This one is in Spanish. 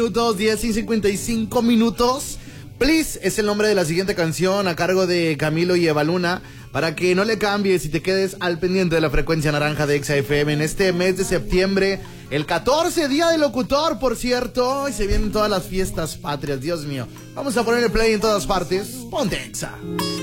Minutos, 10 y 55 minutos. Please es el nombre de la siguiente canción a cargo de Camilo y Eva Luna. Para que no le cambies y te quedes al pendiente de la frecuencia naranja de Exa FM en este mes de septiembre. El 14, Día del Locutor, por cierto. Y se vienen todas las fiestas patrias, Dios mío. Vamos a poner el play en todas partes. Ponte Exa.